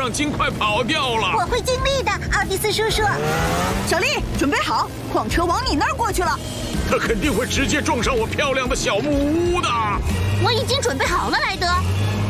让金快跑掉了。 我会尽力的，奥迪斯叔叔。 小丽，准备好，矿车往你那儿过去了。 他肯定会直接撞上我漂亮的小木屋的。 我已经准备好了，莱德。